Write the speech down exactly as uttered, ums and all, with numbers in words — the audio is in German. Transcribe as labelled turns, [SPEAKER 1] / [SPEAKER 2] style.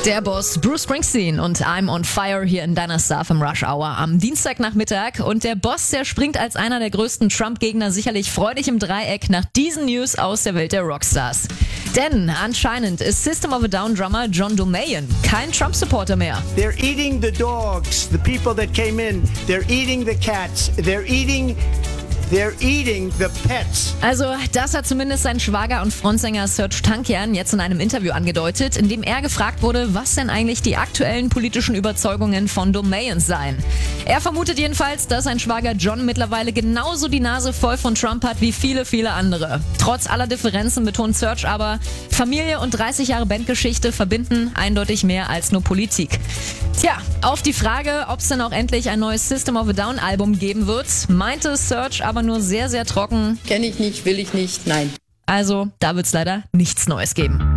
[SPEAKER 1] Der Boss Bruce Springsteen und I'm on Fire hier in deiner Star vom Rush Hour am Dienstagnachmittag. Und der Boss, der springt als einer der größten Trump-Gegner sicherlich freudig im Dreieck nach diesen News aus der Welt der Rockstars. Denn anscheinend ist System of a Down-Drummer John Domayan kein Trump-Supporter mehr.
[SPEAKER 2] They're eating the dogs, the people that came in. They're eating the cats. They're eating... They're eating the pets.
[SPEAKER 1] Also, das hat zumindest sein Schwager und Frontsänger Serj Tankian jetzt in einem Interview angedeutet, in dem er gefragt wurde, was denn eigentlich die aktuellen politischen Überzeugungen von Domayan seien. Er vermutet jedenfalls, dass sein Schwager John mittlerweile genauso die Nase voll von Trump hat wie viele, viele andere. Trotz aller Differenzen betont Serj aber, Familie und dreißig Jahre Bandgeschichte verbinden eindeutig mehr als nur Politik. Tja, auf die Frage, ob es denn auch endlich ein neues System of a Down Album geben wird, meinte Serj aber nur sehr, sehr trocken.
[SPEAKER 3] Kenne ich nicht, will ich nicht, nein.
[SPEAKER 1] Also, da wird's leider nichts Neues geben.